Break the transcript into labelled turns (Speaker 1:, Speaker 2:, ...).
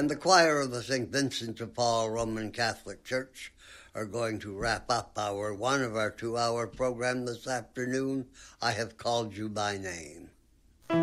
Speaker 1: And the choir of the St. Vincent de Paul Roman Catholic Church are going to wrap up one of our 2-hour program this afternoon. I have called you by name.